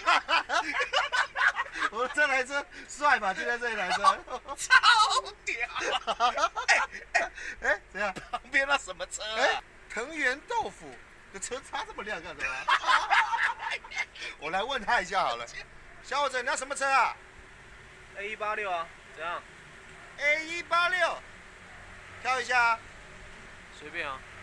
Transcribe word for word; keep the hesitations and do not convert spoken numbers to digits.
我这台车帅吧？就在这一台车， 超屌！哎哎哎，怎样？ 旁边那什么车啊？ 哎，藤原豆腐，这车擦这么亮干什么？我来问他一下好了，小伙子，你要什么车啊 ？A 一八六啊，怎样 ？A 一八六，挑一下啊。 随便啊。